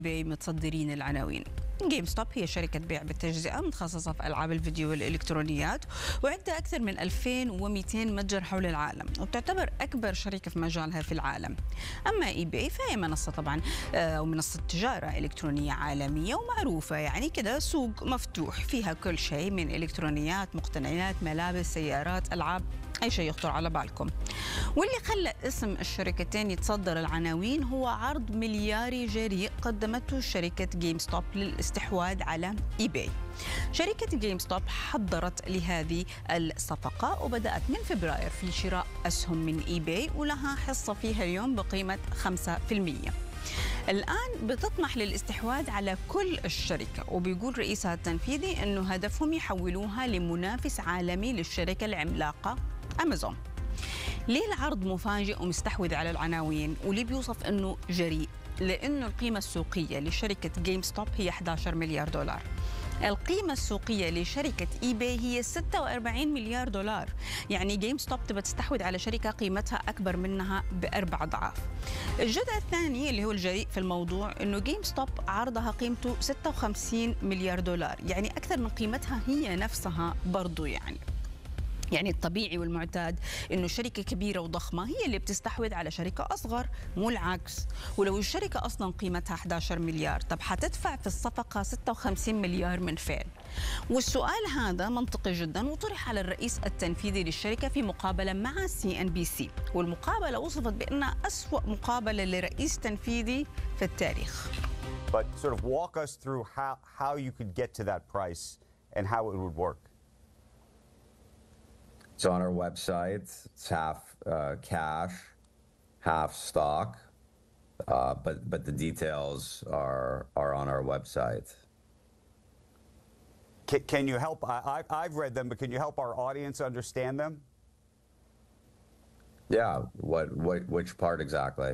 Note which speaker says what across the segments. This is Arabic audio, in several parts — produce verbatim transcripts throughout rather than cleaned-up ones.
Speaker 1: بمتصدرين العناوين. جيم ستوب هي شركة بيع بالتجزئة متخصصة في ألعاب الفيديو والإلكترونيات، وعندها أكثر من ألفين ومئتين متجر حول العالم، وبتعتبر أكبر شركة في مجالها في العالم. أما إي باي فهي منصة طبعا ومنصة تجارة إلكترونية عالمية ومعروفة، يعني كده سوق مفتوح فيها كل شيء من إلكترونيات، مقتنيات، ملابس، سيارات، ألعاب، أي شيء يخطر على بالكم. واللي خلى اسم الشركتين يتصدر العناوين هو عرض ملياري جريء قدمته شركة جيم ستوب للاستحواذ على إي باي. شركة جيم ستوب حضرت لهذه الصفقة وبدأت من فبراير في شراء أسهم من إي باي، ولها حصة فيها اليوم بقيمة خمسة بالمئة. الآن بتطمح للاستحواذ على كل الشركة، وبيقول رئيسها التنفيذي أنه هدفهم يحولوها لمنافس عالمي للشركة العملاقة أمازون. ليه العرض مفاجئ ومستحوذ على العناوين؟ وليه بيوصف أنه جريء؟ لأنه القيمة السوقية لشركة جيم ستوب هي أحد عشر مليار دولار. القيمة السوقية لشركة إي باي هي ستة وأربعين مليار دولار، يعني جيم ستوب تبى تستحوذ على شركة قيمتها أكبر منها بأربع أضعاف. الجزء الثاني اللي هو الجريء في الموضوع إنه جيم ستوب عرضها قيمته ستة وخمسين مليار دولار، يعني أكثر من قيمتها هي نفسها برضو. يعني يعني الطبيعي والمعتاد إنه شركة كبيرة وضخمة هي اللي بتستحوذ على شركة أصغر، مو العكس. ولو الشركة أصلا قيمتها أحد عشر مليار، طب حتدفع في الصفقة ستة وخمسين مليار من فين؟ والسؤال هذا منطقي جدا وطرح على الرئيس التنفيذي للشركة في مقابلة مع سي إن بي سي، والمقابلة وصفت بأنها أسوأ مقابلة لرئيس تنفيذي في التاريخ.
Speaker 2: But sort of walk us through how how you could get to that price and how it would work.
Speaker 3: It's on our website. It's half uh, cash, half stock, uh, but but the details are are on our website.
Speaker 2: Can, can you help? I, I, I've read them, but can you help our audience understand them?
Speaker 3: Yeah. What what which part exactly?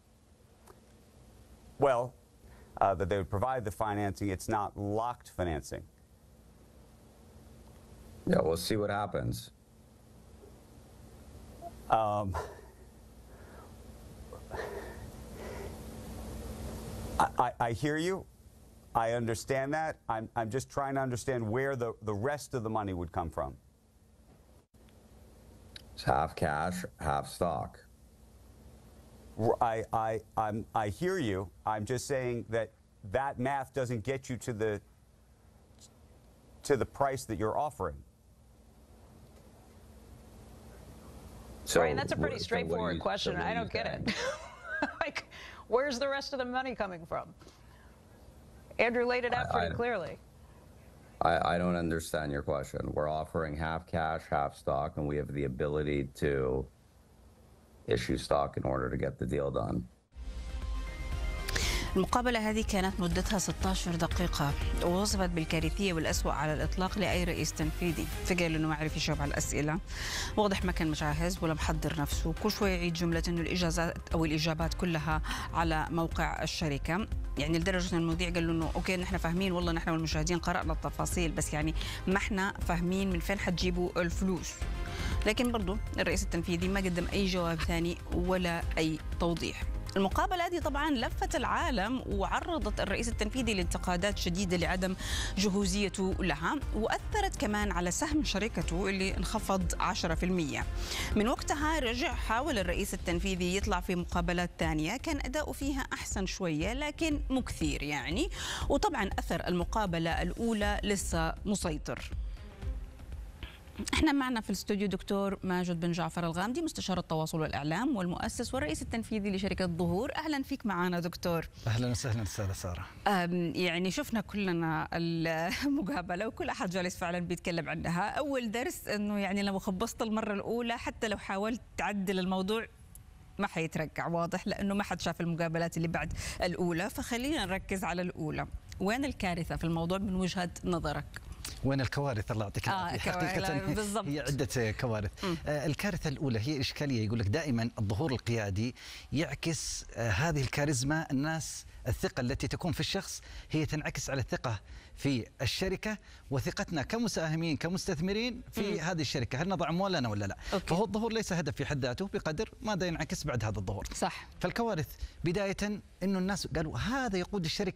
Speaker 2: Well, uh, that they would provide the financing. It's not locked financing.
Speaker 3: Yeah, we'll see what happens.
Speaker 2: Um, I, I, I hear you. I understand that. I'm, I'm just trying to understand where the, the rest of the money would come from.
Speaker 3: It's half cash, half stock.
Speaker 2: I, I, I'm, I hear you. I'm just saying that that math doesn't get you to the, to the price that you're offering.
Speaker 4: So, Brian, that's a pretty straightforward so you, question. So I don't get it. Like, where's the rest of the money coming from? Andrew laid it out I, pretty I, clearly.
Speaker 3: I, I don't understand your question. We're offering half cash, half stock, and we have the ability to issue stock in order to get the deal done.
Speaker 1: المقابلة هذه كانت مدتها ستة عشر دقيقة، ووصفت بالكارثية والأسوأ على الإطلاق لأي رئيس تنفيذي. فقال إنه ما عرف يجاوب على الأسئلة، واضح ما كان مجهز ولا محضر نفسه، كل شوي يعيد جملة إنه الإجازات أو الإجابات كلها على موقع الشركة، يعني لدرجة إن المذيع قال له إنه أوكي نحن فاهمين، والله نحن والمشاهدين قرأنا التفاصيل، بس يعني ما إحنا فاهمين من فين حتجيبوا الفلوس. لكن برضو الرئيس التنفيذي ما قدم أي جواب ثاني ولا أي توضيح. المقابلة هذه طبعا لفت العالم وعرضت الرئيس التنفيذي لانتقادات شديدة لعدم جهوزيته لها، وأثرت كمان على سهم شركته اللي انخفض عشرة بالمئة. من وقتها رجع حاول الرئيس التنفيذي يطلع في مقابلات ثانية كان أداؤه فيها أحسن شوية، لكن مو كثير يعني. وطبعا أثر المقابلة الأولى لسه مسيطر. احنا معنا في الاستوديو دكتور ماجد بن جعفر الغامدي، مستشار التواصل والاعلام والمؤسس والرئيس التنفيذي لشركه ظهور. اهلا فيك معنا دكتور.
Speaker 5: اهلا وسهلا استاذه ساره.
Speaker 1: يعني شفنا كلنا المقابله وكل احد جالس فعلا بيتكلم عنها. اول درس انه يعني لو خبصت المره الاولى حتى لو حاولت تعدل الموضوع ما حيترجع، واضح لانه ما حد شاف المقابلات اللي بعد الاولى، فخلينا نركز على الاولى. وين الكارثه في الموضوع من وجهه نظرك؟
Speaker 5: وين الكوارث؟ الله يعطيك العافيه.
Speaker 1: آه حقيقه
Speaker 5: هي عده كوارث. آه الكارثه الاولى هي اشكاليه، يقول لك دائما الظهور القيادي يعكس آه هذه الكاريزما، الناس الثقه التي تكون في الشخص هي تنعكس على الثقه في الشركه وثقتنا كمساهمين كمستثمرين في مم. هذه الشركه، هل نضع اموالنا ولا لا؟ أوكي. فهو الظهور ليس هدف في حد ذاته بقدر ماذا ينعكس بعد هذا الظهور.
Speaker 1: صح.
Speaker 5: فالكوارث بدايه انه الناس قالوا هذا يقود الشركه